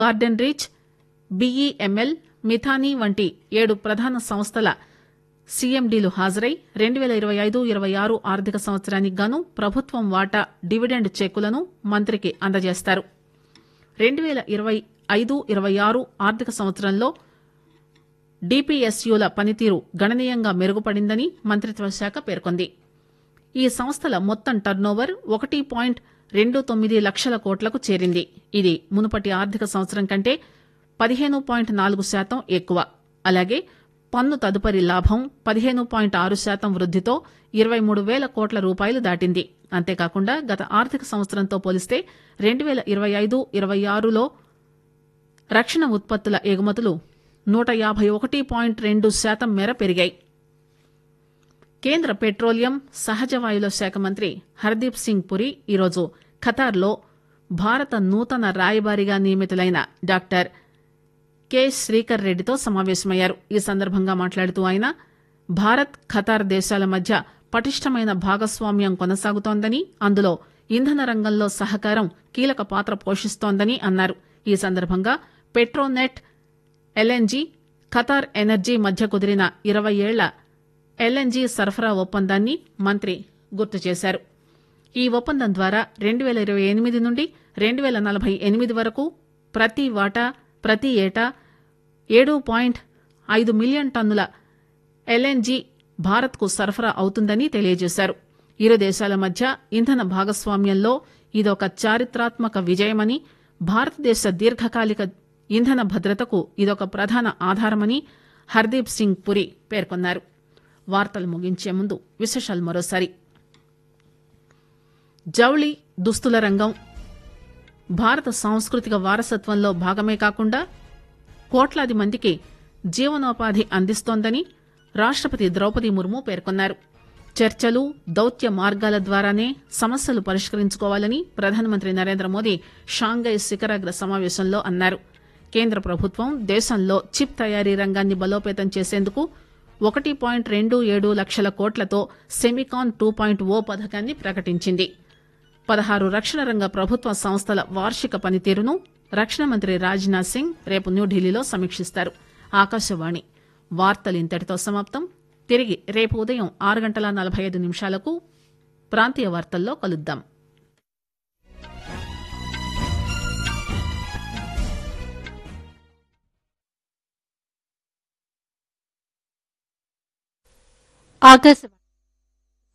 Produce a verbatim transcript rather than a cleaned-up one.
Garden reach, BEML, Midhani వంటి ఏడు ప్రధాన సంస్థల సీఎండీలు హాజరై రెండు పేల ఇరవై ఐదు ఇరవై ఆరు ఆర్థిక సంవత్సరానికి గాను ప్రభుత్వం వాటా డివిడెండ్ చెక్కులను మంత్రికి అందజేస్తారు. రెండు పేల ఇరవై ఐదు ఇరవై ఆరు ఆర్థిక సంవత్సరంలో డీపీఎస్యూల పనితీరు గణనీయంగా మెరుగుపడిందని మంత్రిత్వ శాఖ పేర్కొంది. ఈ సంస్థల మొత్తం టర్నోవర్ ఒకటి పాయింట్ రెండు తొమ్మిది లక్షల కోట్లకు చేరింది. ఇది మునుపటి ఆర్థిక సంవత్సరం కంటే పదిహేను పాయింట్ నాలుగు శాతం ఎక్కువ. అలాగే పన్ను తదుపరి లాభం పదిహేను పాయింట్ ఆరు శాతం వృద్దితో ఇరవై మూడు పేల కోట్ల రూపాయలు దాటింది. అంతేకాకుండా గత ఆర్థిక సంవత్సరంతో పోలిస్తే రెండు పేల ఇరవై ఐదు ఇరవై ఆరులో రక్షణ ఉత్పత్తుల ఎగుమతులు నూట యాభై ఒకటి పాయింట్ రెండు శాతం మేర పెరిగాయి. కేంద్ర పెట్రోలియం, సహజ వాయువుల శాఖ మంత్రి హర్దీప్ సింగ్ పురి ఈరోజు ఖతార్లో భారత నూతన రాయబారిగా నియమితులైన డాక్టర్ కె శ్రీకర్ రెడ్డితో సమావేశమయ్యారు. ఈ సందర్భంగా మాట్లాడుతూ ఆయన భారత్, ఖతార్ దేశాల మధ్య పటిష్టమైన భాగస్వామ్యం కొనసాగుతోందని, అందులో ఇంధన రంగంలో సహకారం కీలక పాత్ర పోషిస్తోందని అన్నారు. ఈ సందర్భంగా పెట్రోనెట్, ఎల్ఎన్జీ, ఖతార్ ఎనర్జీ మధ్య కుదిరిన ఇరవై ఏళ్ల ఎల్ఎన్జీ సరఫరా ఒప్పందాన్ని మంత్రి గుర్తు చేశారు. ఈ ఒప్పందం ద్వారా రెండు పేల ఇరవై ఎనిమిది నుండి రెండు పేల నలభై ఎనిమిది వరకు ప్రతి వాటా ప్రతి ఏటా ఏడు పాయింట్ ఐదు మిలియన్ టన్నుల ఎల్ఎన్జీ భారత్కు సరఫరా అవుతుందని తెలియజేశారు. ఇరు దేశాల మధ్య ఇంధన భాగస్వామ్యంలో ఇదొక చారిత్రాత్మక విజయమని, భారతదేశ దీర్ఘకాలిక ఇంధన భద్రతకు ఇదొక ప్రధాన ఆధారమని హర్దీప్ సింగ్ పురి పేర్కొన్నారు. వార్తలు ముగించే ముందు విశేషాలు మరోసారి. జౌళి, దుస్తుల రంగం భారత సాంస్కృతిక వారసత్వంలో భాగమే కాకుండా కోట్లాది మందికి జీవనోపాధి అందిస్తోందని రాష్టపతి ద్రౌపది ముర్ము పేర్కొన్నారు. చర్చలు, దౌత్య మార్గాల ద్వారానే సమస్యలు పరిష్కరించుకోవాలని ప్రధానమంత్రి నరేంద్ర మోదీ షాంఘై శిఖరాగ్ర సమావేశంలో అన్నారు. కేంద్ర ప్రభుత్వం దేశంలో చిప్ తయారీ రంగాన్ని బలోపేతం చేసేందుకు ఒకటి పాయింట్ రెండు ఏడు లక్షల కోట్లతో సెమికాన్ టూ పాయింట్ ఓ పథకాన్ని ప్రకటించింది. పదహారు రక్షణ రంగ ప్రభుత్వ సంస్థల వార్షిక పనితీరును రక్షణ మంత్రి రాజ్నాథ్ సింగ్ రేపు న్యూఢిల్లీలో సమీక్షిస్తారు. ఆకాశవాణి వార్తలు ఇంతటితో సమాప్తం. తిరిగి రేపు ఉదయం ఆరు గంటల నలభై ఐదు నిమిషాలకు ప్రాంతీయ వార్తల్లో కలుద్దాం. ఆకాశవాణి